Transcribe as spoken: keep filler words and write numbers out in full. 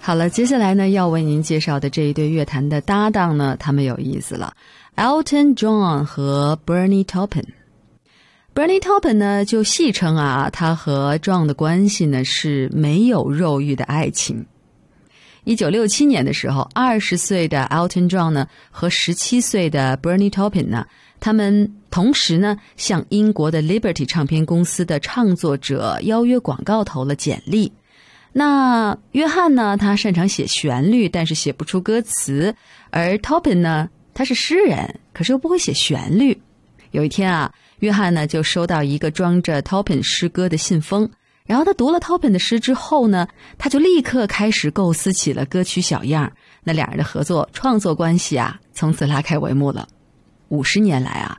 好了，接下来呢要为您介绍的这一对乐坛的搭档呢，他们有意思了。Elton John 和 Bernie Taupin。Bernie Taupin 呢就戏称啊，他和 John 的关系呢是没有肉欲的爱情。一九六七年的时候，二十岁的 Elton John 呢和十七岁的 Bernie Taupin 呢，他们同时呢向英国的 Liberty 唱片公司的唱作者邀约广告投了简历。那约翰呢，他擅长写旋律，但是写不出歌词，而 Taupin 呢，他是诗人，可是又不会写旋律。有一天啊，约翰呢就收到一个装着 Taupin 诗歌的信封，然后他读了 Taupin 的诗之后呢，他就立刻开始构思起了歌曲小样。那两人的合作创作关系啊，从此拉开帷幕了。五十年来啊，